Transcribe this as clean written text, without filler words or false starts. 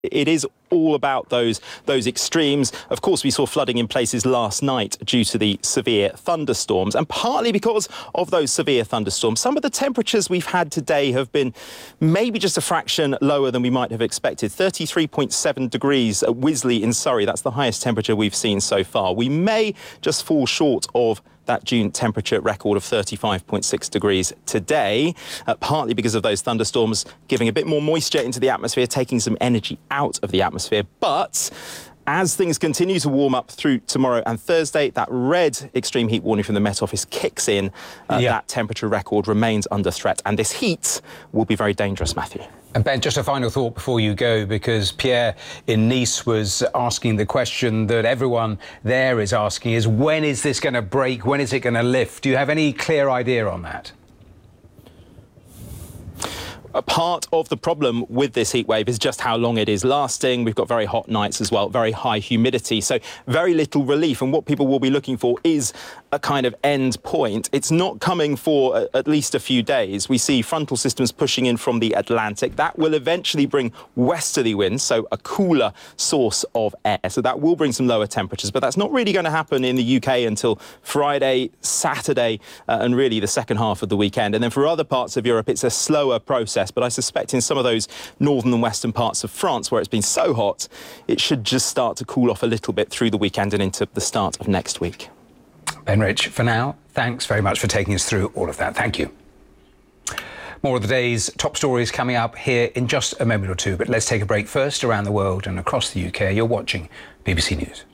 It is all about those extremes. Of course, we saw flooding in places last night due to the severe thunderstorms, and partly because of those severe thunderstorms, some of the temperatures we've had today have been maybe just a fraction lower than we might have expected. 33.7 degrees at Wisley in Surrey. That's the highest temperature we've seen so far. We may just fall short of that June temperature record of 35.6 degrees today, partly because of those thunderstorms giving a bit more moisture into the atmosphere, taking some energy out of the atmosphere. But as things continue to warm up through tomorrow and Thursday, that red extreme heat warning from the Met Office kicks in. That temperature record remains under threat, and this heat will be very dangerous, Matthew. And Ben, just a final thought before you go, because Pierre in Nice was asking the question that everyone there is asking, is when is this going to break? When is it going to lift? Do you have any clear idea on that? A part of the problem with this heat wave is just how long it is lasting. We've got very hot nights as well, very high humidity, so very little relief. And what people will be looking for is a kind of end point. It's not coming for at least a few days. We see frontal systems pushing in from the Atlantic. That will eventually bring westerly winds, so a cooler source of air. So that will bring some lower temperatures, but that's not really going to happen in the UK until Friday, Saturday, and really the second half of the weekend. And then for other parts of Europe, it's a slower process. But I suspect in some of those northern and western parts of France where it's been so hot, it should just start to cool off a little bit through the weekend and into the start of next week. Ben Rich, for now, thanks very much for taking us through all of that. Thank you. More of the day's top stories coming up here in just a moment or two. But let's take a break first. Around the world and across the UK, you're watching BBC News.